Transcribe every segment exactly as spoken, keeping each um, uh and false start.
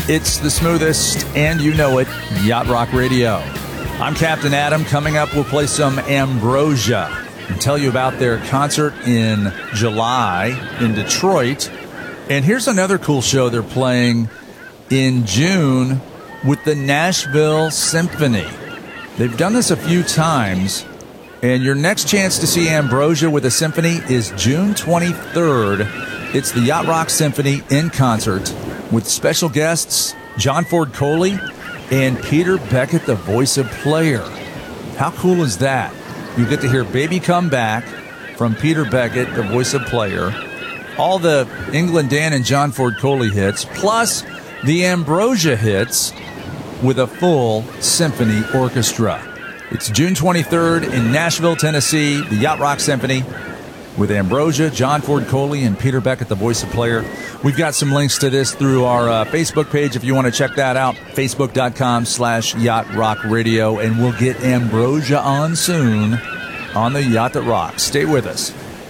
It's the smoothest, and you know it, Yacht Rock Radio. I'm Captain Adam. Coming up, we'll play some Ambrosia and tell you about their concert in July in Detroit. And here's another cool show they're playing in June with the Nashville Symphony. They've done this a few times, and your next chance to see Ambrosia with a symphony is June twenty-third. It's the Yacht Rock Symphony in concert with special guests John Ford Coley and Peter Beckett, the voice of Player. How cool is that? You get to hear Baby Come Back from Peter Beckett, the voice of Player, all the England Dan and John Ford Coley hits, plus the Ambrosia hits with a full symphony orchestra. It's June twenty-third in Nashville, Tennessee, the Yacht Rock Symphony with Ambrosia, John Ford Coley, and Peter Beckett, the voice of Player. We've got some links to this through our uh, Facebook page if you want to check that out, facebook.com slash Yacht Rock Radio, and we'll get Ambrosia on soon on the Yacht That Rocks. Stay with us.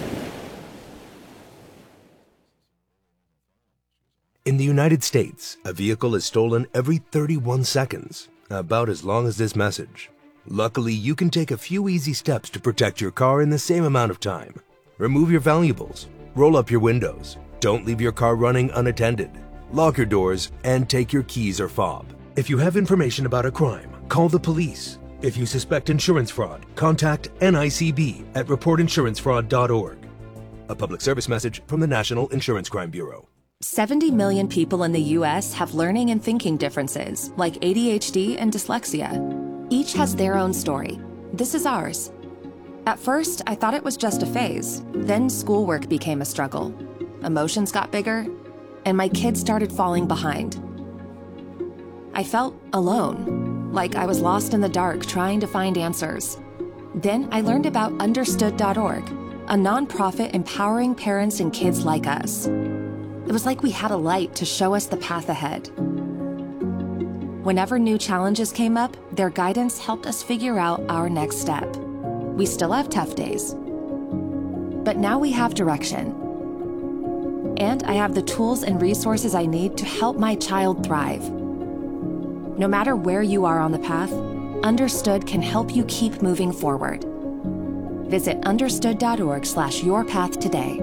In the United States, a vehicle is stolen every thirty-one seconds, about as long as this message. Luckily, you can take a few easy steps to protect your car in the same amount of time. Remove your valuables, roll up your windows, don't leave your car running unattended, lock your doors, and take your keys or fob. If you have information about a crime, call the police. If you suspect insurance fraud, contact N I C B at report insurance fraud dot org. A public service message from the National Insurance Crime Bureau. seventy million people in the U S have learning and thinking differences, like A D H D and dyslexia. Each has their own story. This is ours. At first, I thought it was just a phase. Then schoolwork became a struggle. Emotions got bigger, and my kids started falling behind. I felt alone, like I was lost in the dark trying to find answers. Then I learned about understood dot org, a nonprofit empowering parents and kids like us. It was like we had a light to show us the path ahead. Whenever new challenges came up, their guidance helped us figure out our next step. We still have tough days, but now we have direction. And I have the tools and resources I need to help my child thrive. No matter where you are on the path, Understood can help you keep moving forward. Visit understood dot org slash your path today.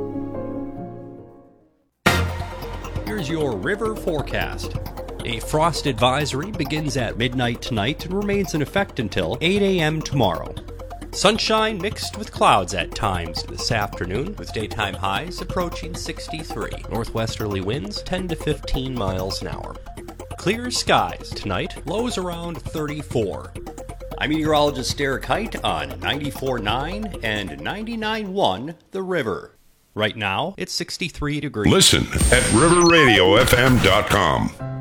Here's your river forecast. A frost advisory begins at midnight tonight and remains in effect until eight a.m. tomorrow. Sunshine mixed with clouds at times this afternoon, with daytime highs approaching sixty-three. Northwesterly winds ten to fifteen miles an hour. Clear skies tonight, lows around thirty-four. I'm meteorologist Derek Height on ninety-four point nine and ninety-nine point one The River. Right now, it's sixty-three degrees. Listen at river radio f m dot com.